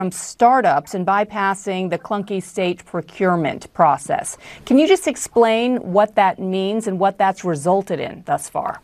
from startups and bypassing the clunky state procurement process. Can you just explain what that means and what that's resulted in thus far?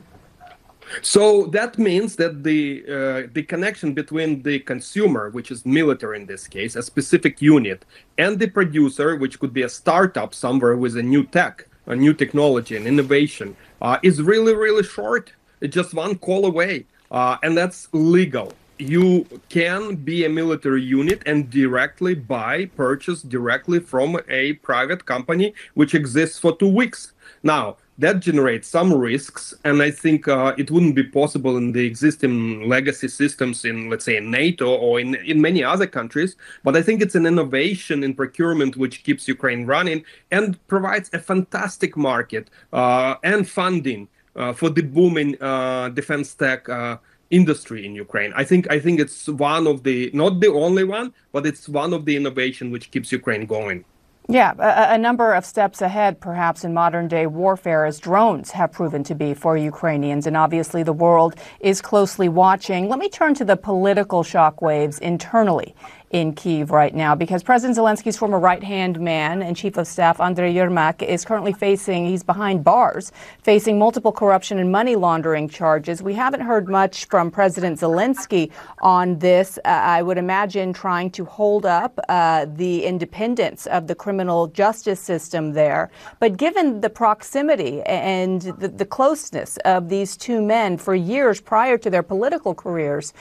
So that means that the connection between the consumer, which is military in this case, a specific unit, and the producer, which could be a startup somewhere with a new tech, a new technology and innovation, is really, really short. It's just one call away, and that's legal. You can be a military unit and directly purchase directly from a private company which exists for 2 weeks. Now, that generates some risks, and I think it wouldn't be possible in the existing legacy systems in, let's say, NATO or in many other countries. But I think it's an innovation in procurement which keeps Ukraine running and provides a fantastic market and funding for the booming defense tech industry in Ukraine. I think it's one of the, not the only one, but it's one of the innovation which keeps Ukraine going. Yeah, a number of steps ahead, perhaps, in modern-day warfare, as drones have proven to be for Ukrainians. And obviously, the world is closely watching. Let me turn to the political shockwaves internally in Kyiv right now, because President Zelensky's former right-hand man and chief of staff, Andriy Yermak, is currently he's behind bars, facing multiple corruption and money laundering charges. We haven't heard much from President Zelensky on this. I would imagine trying to hold up the independence of the criminal justice system there. But given the proximity and the closeness of these two men for years prior to their political careers,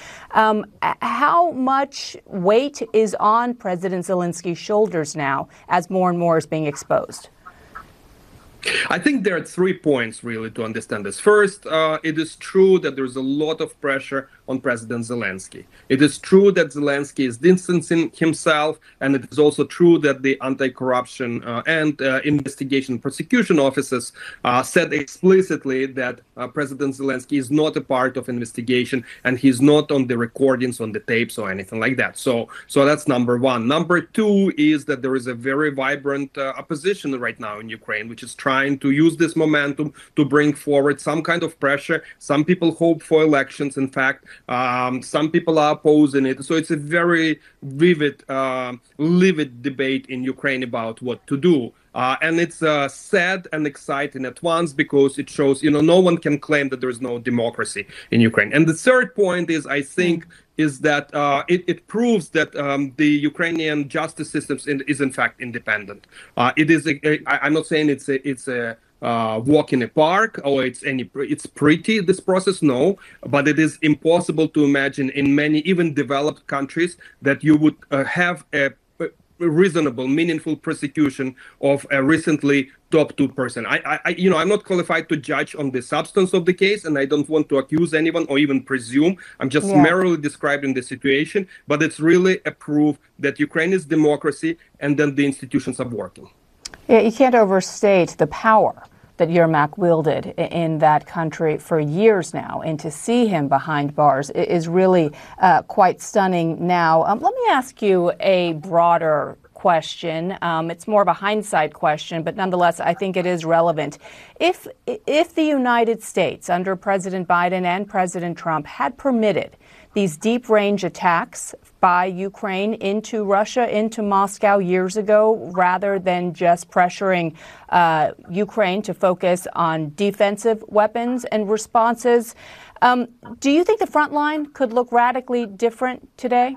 how much weight is on President Zelensky's shoulders now as more and more is being exposed? I think there are 3 points really to understand this. First, it is true that there's a lot of pressure on President Zelensky. It is true that Zelensky is distancing himself, and it is also true that the anti-corruption and investigation prosecution offices said explicitly that President Zelensky is not a part of investigation, and he's not on the recordings, on the tapes, or anything like that. So that's number one. Number two is that there is a very vibrant opposition right now in Ukraine, which is trying to use this momentum to bring forward some kind of pressure. Some people hope for elections. In fact, some people are opposing it. So it's a very vivid, livid debate in Ukraine about what to do. And it's sad and exciting at once, because it shows, no one can claim that there is no democracy in Ukraine. And the third point is, I think, is that it proves that the Ukrainian justice system is in fact independent. It is. I'm not saying it's a walk in a park or it's pretty, this process, no, but it is impossible to imagine in many even developed countries that you would have a reasonable, meaningful prosecution of a recently top 2 person. I'm not qualified to judge on the substance of the case, and I don't want to accuse anyone or even presume. I'm just merely describing the situation, but it's really a proof that Ukraine is democracy and that the institutions are working. Yeah, you can't overstate the power that Yermak wielded in that country for years now, and to see him behind bars is really quite stunning now. Let me ask you a broader question. It's more of a hindsight question, but nonetheless, I think it is relevant. If the United States, under President Biden and President Trump, had permitted these deep-range attacks by Ukraine into Russia, into Moscow years ago, rather than just pressuring Ukraine to focus on defensive weapons and responses, do you think the front line could look radically different today?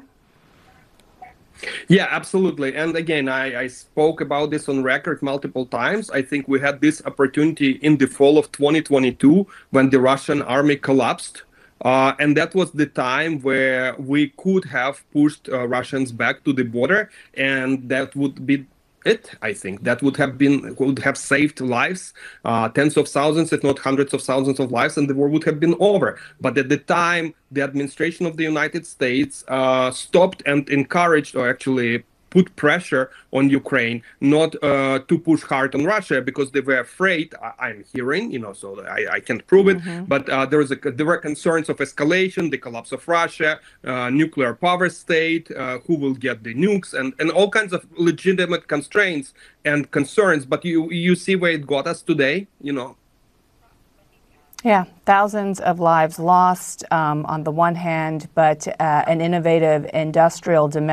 Yeah, absolutely. And again, I spoke about this on record multiple times. I think we had this opportunity in the fall of 2022 when the Russian army collapsed. And that was the time where we could have pushed Russians back to the border, and that would be it. I think that would have saved lives, tens of thousands, if not hundreds of thousands of lives, and the war would have been over. But at the time, the administration of the United States stopped and encouraged, or actually put pressure on Ukraine not to push hard on Russia, because they were afraid. I'm hearing, so I can't prove it, but there were concerns of escalation, the collapse of Russia, nuclear power state, who will get the nukes, and all kinds of legitimate constraints and concerns. But you see where it got us today, Yeah, thousands of lives lost on the one hand, but an innovative industrial